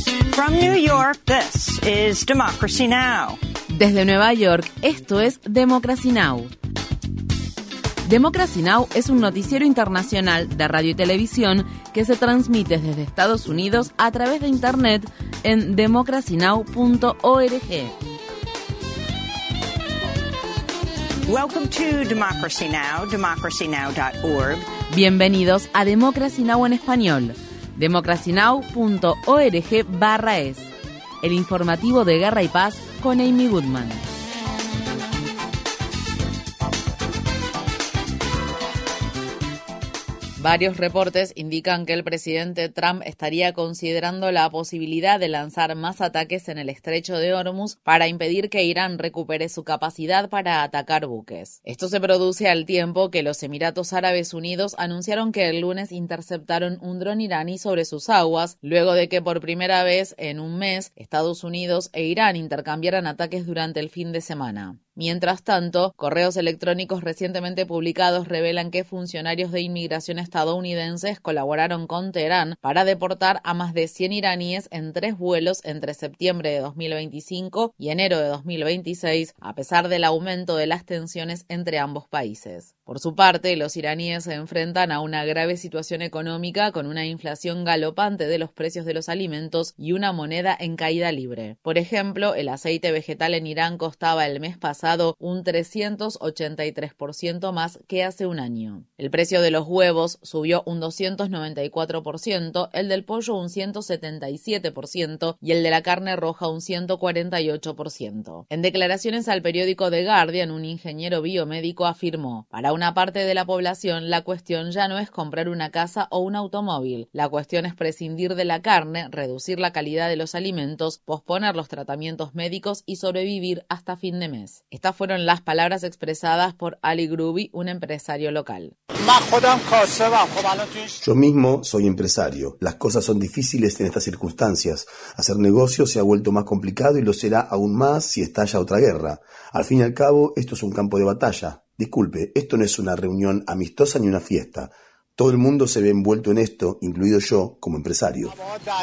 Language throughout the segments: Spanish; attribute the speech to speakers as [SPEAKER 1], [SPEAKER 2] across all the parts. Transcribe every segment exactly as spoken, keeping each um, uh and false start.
[SPEAKER 1] From New York, this is Democracy Now!
[SPEAKER 2] Desde Nueva York, esto es Democracy Now! Democracy Now! Es un noticiero internacional de radio y televisión que se transmite desde Estados Unidos a través de Internet en democracy now punto org.
[SPEAKER 1] Welcome to Democracy Now!, democracy now dot org.
[SPEAKER 2] Bienvenidos a Democracy Now! En español, democracy now punto org barra es, el informativo de Guerra y Paz con Amy Goodman. Varios reportes indican que el presidente Trump estaría considerando la posibilidad de lanzar más ataques en el estrecho de Hormuz para impedir que Irán recupere su capacidad para atacar buques. Esto se produce al tiempo que los Emiratos Árabes Unidos anunciaron que el lunes interceptaron un dron iraní sobre sus aguas, luego de que por primera vez en un mes Estados Unidos e Irán intercambiaran ataques durante el fin de semana. Mientras tanto, correos electrónicos recientemente publicados revelan que funcionarios de inmigración estadounidenses colaboraron con Teherán para deportar a más de cien iraníes en tres vuelos entre septiembre de dos mil veinticinco y enero de dos mil veintiséis, a pesar del aumento de las tensiones entre ambos países. Por su parte, los iraníes se enfrentan a una grave situación económica con una inflación galopante de los precios de los alimentos y una moneda en caída libre. Por ejemplo, el aceite vegetal en Irán costaba el mes pasado un trescientos ochenta y tres por ciento más que hace un año. El precio de los huevos subió un doscientos noventa y cuatro por ciento, el del pollo un ciento setenta y siete por ciento y el de la carne roja un ciento cuarenta y ocho por ciento. En declaraciones al periódico The Guardian, un ingeniero biomédico afirmó: para una parte de la población, la cuestión ya no es comprar una casa o un automóvil. La cuestión es prescindir de la carne, reducir la calidad de los alimentos, posponer los tratamientos médicos y sobrevivir hasta fin de mes. Estas fueron las palabras expresadas por Ali Grubi, un empresario local.
[SPEAKER 3] Yo mismo soy empresario. Las cosas son difíciles en estas circunstancias. Hacer negocios se ha vuelto más complicado y lo será aún más si estalla otra guerra. Al fin y al cabo, esto es un campo de batalla. Disculpe, esto no es una reunión amistosa ni una fiesta. Todo el mundo se ve envuelto en esto, incluido yo como empresario.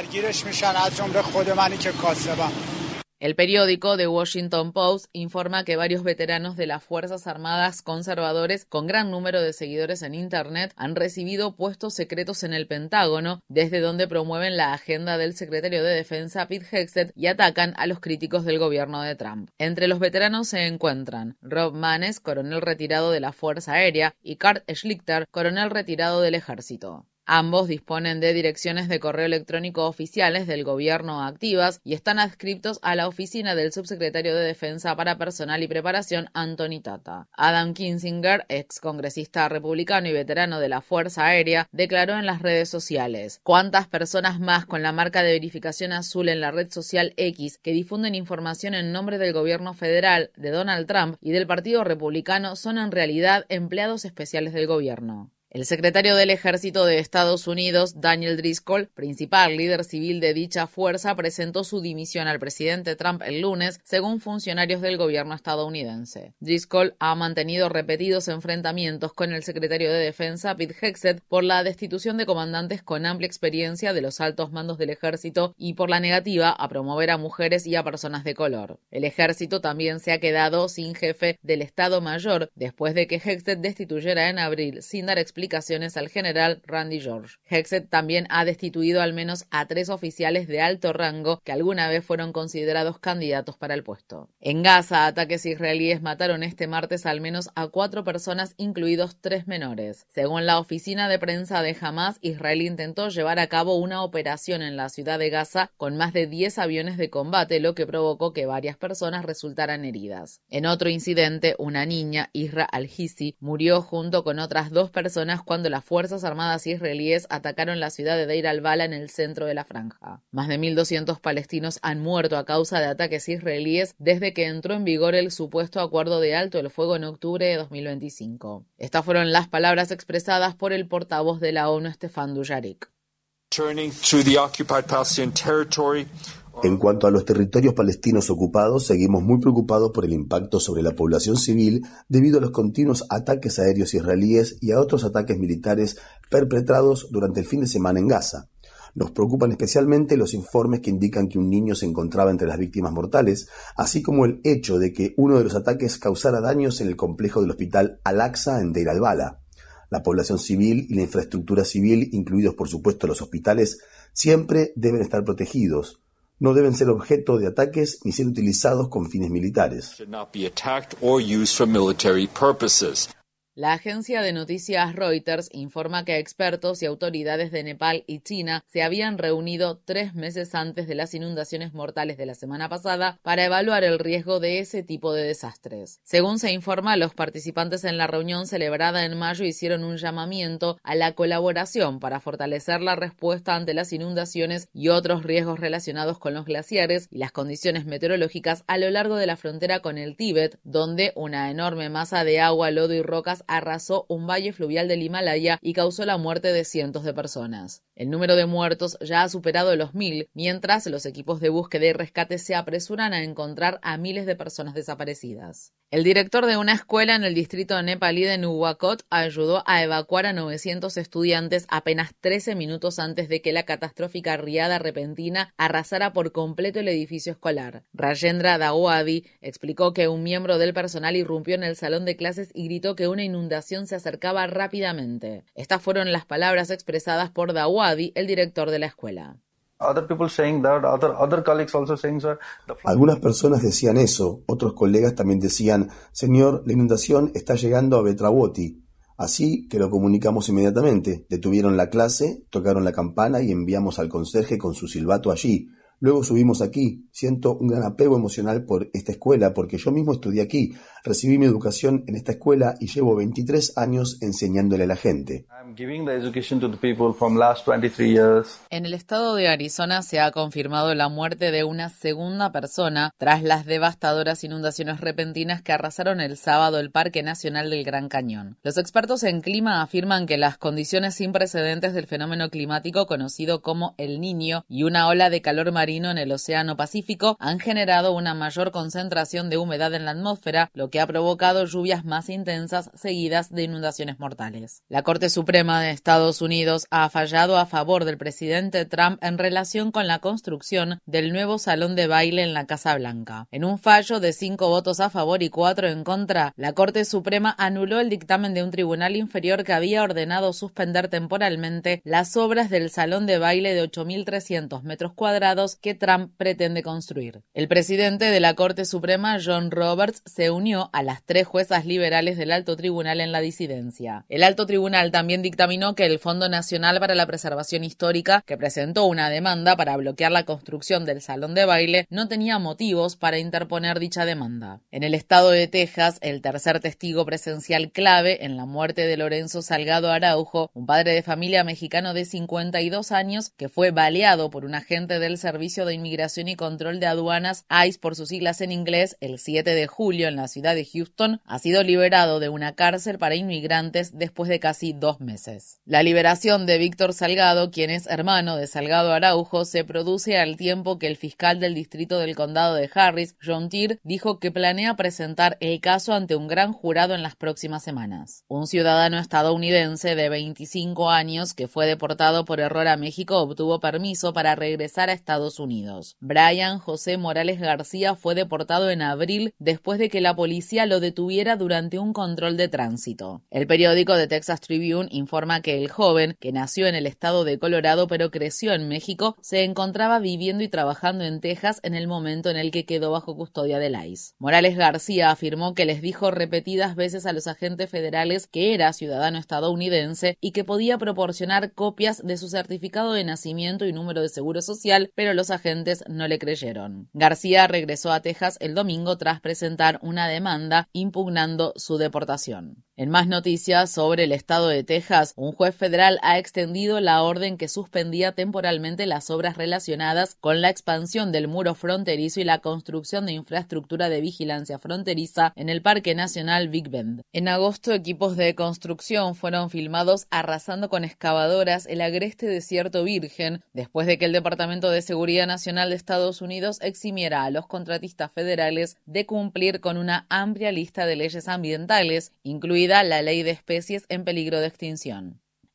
[SPEAKER 2] El periódico The Washington Post informa que varios veteranos de las Fuerzas Armadas conservadores con gran número de seguidores en Internet han recibido puestos secretos en el Pentágono, desde donde promueven la agenda del secretario de Defensa Pete Hegseth y atacan a los críticos del gobierno de Trump. Entre los veteranos se encuentran Rob Maness, coronel retirado de la Fuerza Aérea, y Kurt Schlichter, coronel retirado del Ejército. Ambos disponen de direcciones de correo electrónico oficiales del gobierno activas y están adscriptos a la oficina del subsecretario de Defensa para Personal y Preparación, Anthony Tata. Adam Kinzinger, ex congresista republicano y veterano de la Fuerza Aérea, declaró en las redes sociales: ¿cuántas personas más con la marca de verificación azul en la red social X que difunden información en nombre del gobierno federal, de Donald Trump y del Partido Republicano son en realidad empleados especiales del gobierno? El secretario del Ejército de Estados Unidos, Daniel Driscoll, principal líder civil de dicha fuerza, presentó su dimisión al presidente Trump el lunes, según funcionarios del gobierno estadounidense. Driscoll ha mantenido repetidos enfrentamientos con el secretario de Defensa, Pete Hegseth, por la destitución de comandantes con amplia experiencia de los altos mandos del ejército y por la negativa a promover a mujeres y a personas de color. El ejército también se ha quedado sin jefe del Estado Mayor después de que Hegseth destituyera en abril sin dar explicaciones explicaciones al general Randy George. Hegseth también ha destituido al menos a tres oficiales de alto rango que alguna vez fueron considerados candidatos para el puesto. En Gaza, ataques israelíes mataron este martes al menos a cuatro personas, incluidos tres menores. Según la oficina de prensa de Hamas, Israel intentó llevar a cabo una operación en la ciudad de Gaza con más de diez aviones de combate, lo que provocó que varias personas resultaran heridas. En otro incidente, una niña, Isra al-Hisi, murió junto con otras dos personas cuando las Fuerzas Armadas israelíes atacaron la ciudad de Deir al-Bala en el centro de la franja. Más de mil doscientos palestinos han muerto a causa de ataques israelíes desde que entró en vigor el supuesto acuerdo de alto el fuego en octubre de dos mil veinticinco. Estas fueron las palabras expresadas por el portavoz de la ONU, Stefan Dujarric.
[SPEAKER 3] En cuanto a los territorios palestinos ocupados, seguimos muy preocupados por el impacto sobre la población civil debido a los continuos ataques aéreos israelíes y a otros ataques militares perpetrados durante el fin de semana en Gaza. Nos preocupan especialmente los informes que indican que un niño se encontraba entre las víctimas mortales, así como el hecho de que uno de los ataques causara daños en el complejo del hospital Al-Aqsa en Deir al-Bala. La población civil y la infraestructura civil, incluidos por supuesto los hospitales, siempre deben estar protegidos. No deben ser objeto de ataques ni ser utilizados con fines militares.
[SPEAKER 2] La agencia de noticias Reuters informa que expertos y autoridades de Nepal y China se habían reunido tres meses antes de las inundaciones mortales de la semana pasada para evaluar el riesgo de ese tipo de desastres. Según se informa, los participantes en la reunión celebrada en mayo hicieron un llamamiento a la colaboración para fortalecer la respuesta ante las inundaciones y otros riesgos relacionados con los glaciares y las condiciones meteorológicas a lo largo de la frontera con el Tíbet, donde una enorme masa de agua, lodo y rocas arrasó un valle fluvial del Himalaya y causó la muerte de cientos de personas. El número de muertos ya ha superado los mil, mientras los equipos de búsqueda y rescate se apresuran a encontrar a miles de personas desaparecidas. El director de una escuela en el distrito nepalí de Nuwakot ayudó a evacuar a novecientos estudiantes apenas trece minutos antes de que la catastrófica riada repentina arrasara por completo el edificio escolar. Rajendra Dawadi explicó que un miembro del personal irrumpió en el salón de clases y gritó que una inundación se acercaba rápidamente. Estas fueron las palabras expresadas por Dawadi, el director de la escuela.
[SPEAKER 3] Algunas personas decían eso, otros colegas también decían, señor, la inundación está llegando a Betrawoti. Así que lo comunicamos inmediatamente. Detuvieron la clase, tocaron la campana y enviamos al conserje con su silbato allí. Luego subimos aquí. Siento un gran apego emocional por esta escuela porque yo mismo estudié aquí. Recibí mi educación en esta escuela y llevo veintitrés años enseñándole a la gente.
[SPEAKER 2] En el estado de Arizona se ha confirmado la muerte de una segunda persona tras las devastadoras inundaciones repentinas que arrasaron el sábado el Parque Nacional del Gran Cañón. Los expertos en clima afirman que las condiciones sin precedentes del fenómeno climático conocido como El Niño y una ola de calor marino en el Océano Pacífico han generado una mayor concentración de humedad en la atmósfera, lo que ha provocado lluvias más intensas seguidas de inundaciones mortales. La Corte Suprema de Estados Unidos ha fallado a favor del presidente Trump en relación con la construcción del nuevo salón de baile en la Casa Blanca. En un fallo de cinco votos a favor y cuatro en contra, la Corte Suprema anuló el dictamen de un tribunal inferior que había ordenado suspender temporalmente las obras del salón de baile de ocho mil trescientos metros cuadrados que Trump pretende construir. El presidente de la Corte Suprema, John Roberts, se unió a las tres juezas liberales del Alto Tribunal en la disidencia. El Alto Tribunal también dictaminó que el Fondo Nacional para la Preservación Histórica, que presentó una demanda para bloquear la construcción del salón de baile, no tenía motivos para interponer dicha demanda. En el estado de Texas, el tercer testigo presencial clave en la muerte de Lorenzo Salgado Araujo, un padre de familia mexicano de cincuenta y dos años que fue baleado por un agente del Servicio de Inmigración y Control de Aduanas, I C E por sus siglas en inglés, el siete de julio en la ciudad de Houston, ha sido liberado de una cárcel para inmigrantes después de casi dos meses. La liberación de Víctor Salgado, quien es hermano de Salgado Araujo, se produce al tiempo que el fiscal del distrito del condado de Harris, John Tier, dijo que planea presentar el caso ante un gran jurado en las próximas semanas. Un ciudadano estadounidense de veinticinco años que fue deportado por error a México obtuvo permiso para regresar a Estados Unidos. Brian José Morales García fue deportado en abril después de que la policía lo detuviera durante un control de tránsito. El periódico The Texas Tribune informa que el joven, que nació en el estado de Colorado pero creció en México, se encontraba viviendo y trabajando en Texas en el momento en el que quedó bajo custodia del I C E. Morales García afirmó que les dijo repetidas veces a los agentes federales que era ciudadano estadounidense y que podía proporcionar copias de su certificado de nacimiento y número de seguro social, pero los agentes no le creyeron. García regresó a Texas el domingo tras presentar una demanda impugnando su deportación. En más noticias sobre el estado de Texas, un juez federal ha extendido la orden que suspendía temporalmente las obras relacionadas con la expansión del muro fronterizo y la construcción de infraestructura de vigilancia fronteriza en el Parque Nacional Big Bend. En agosto, equipos de construcción fueron filmados arrasando con excavadoras el agreste desierto virgen, después de que el Departamento de Seguridad Nacional de Estados Unidos eximiera a los contratistas federales de cumplir con una amplia lista de leyes ambientales, incluida la Ley de Especies en Peligro de Extinción.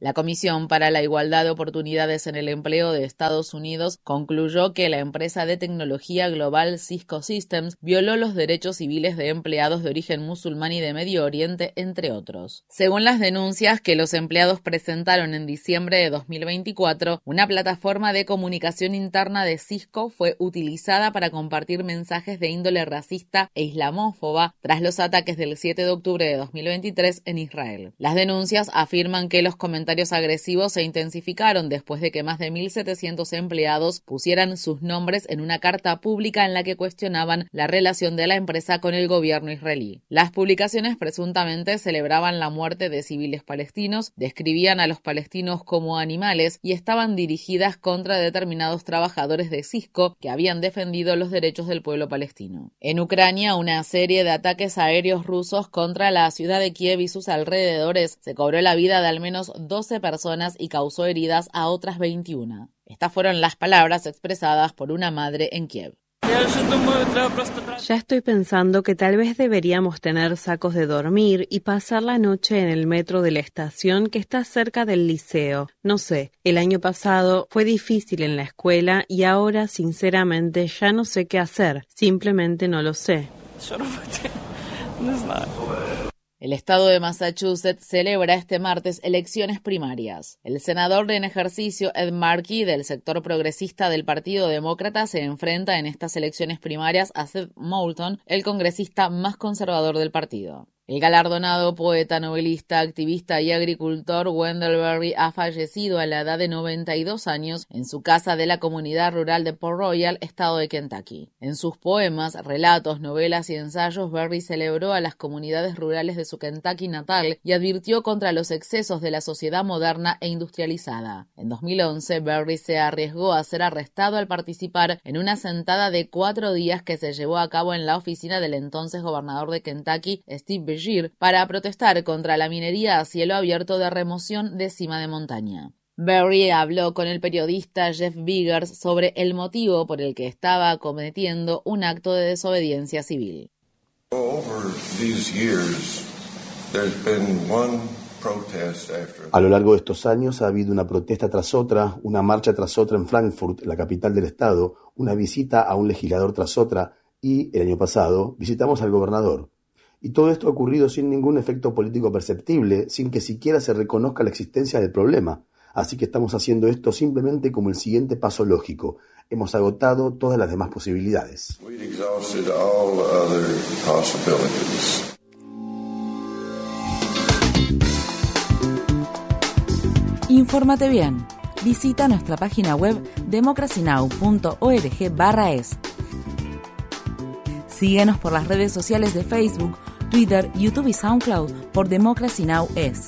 [SPEAKER 2] La Comisión para la Igualdad de Oportunidades en el Empleo de Estados Unidos concluyó que la empresa de tecnología global Cisco Systems violó los derechos civiles de empleados de origen musulmán y de Medio Oriente, entre otros. Según las denuncias que los empleados presentaron en diciembre de dos mil veinticuatro, una plataforma de comunicación interna de Cisco fue utilizada para compartir mensajes de índole racista e islamófoba tras los ataques del siete de octubre de dos mil veintitrés en Israel. Las denuncias afirman que los comentarios agresivos se intensificaron después de que más de mil setecientos empleados pusieran sus nombres en una carta pública en la que cuestionaban la relación de la empresa con el gobierno israelí. Las publicaciones presuntamente celebraban la muerte de civiles palestinos, describían a los palestinos como animales y estaban dirigidas contra determinados trabajadores de Cisco que habían defendido los derechos del pueblo palestino. En Ucrania, una serie de ataques aéreos rusos contra la ciudad de Kiev y sus alrededores se cobró la vida de al menos doce personas y causó heridas a otras veintiuna. Estas fueron las palabras expresadas por una madre en Kiev.
[SPEAKER 4] Ya estoy pensando que tal vez deberíamos tener sacos de dormir y pasar la noche en el metro de la estación que está cerca del liceo. No sé, el año pasado fue difícil en la escuela y ahora, sinceramente, ya no sé qué hacer. Simplemente no lo sé.
[SPEAKER 2] El estado de Massachusetts celebra este martes elecciones primarias. El senador en ejercicio Ed Markey, del sector progresista del Partido Demócrata, se enfrenta en estas elecciones primarias a Seth Moulton, el congresista más conservador del partido. El galardonado poeta, novelista, activista y agricultor Wendell Berry ha fallecido a la edad de noventa y dos años en su casa de la comunidad rural de Port Royal, estado de Kentucky. En sus poemas, relatos, novelas y ensayos, Berry celebró a las comunidades rurales de su Kentucky natal y advirtió contra los excesos de la sociedad moderna e industrializada. En dos mil once, Berry se arriesgó a ser arrestado al participar en una sentada de cuatro días que se llevó a cabo en la oficina del entonces gobernador de Kentucky, Steve para protestar contra la minería a cielo abierto de remoción de cima de montaña. Berry habló con el periodista Jeff Biggers sobre el motivo por el que estaba cometiendo un acto de desobediencia civil.
[SPEAKER 3] A lo largo de estos años ha habido una protesta tras otra, una marcha tras otra en Frankfurt, la capital del estado, una visita a un legislador tras otra y, el año pasado, visitamos al gobernador. Y todo esto ha ocurrido sin ningún efecto político perceptible, sin que siquiera se reconozca la existencia del problema. Así que estamos haciendo esto simplemente como el siguiente paso lógico. Hemos agotado todas las demás posibilidades.
[SPEAKER 5] Infórmate bien. Visita nuestra página web democracy now punto org barra es. Síguenos por las redes sociales de Facebook, Twitter, YouTube y SoundCloud por Democracy Now! Es.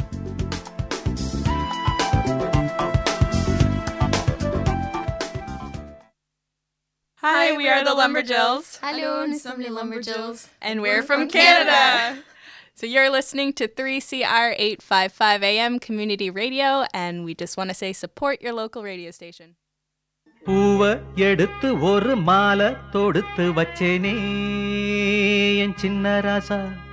[SPEAKER 6] Hi, we are the Lumberjills.
[SPEAKER 7] Hello, nous sommes les Lumberjills.
[SPEAKER 6] And we're from Canada. So you're listening to three C R eight fifty-five A M Community Radio, and we just want to say support your local radio station.
[SPEAKER 8] பூவ எடுத்து ஒரு மாலை தொடுத்து வச்சேனே என் சின்ன ராசா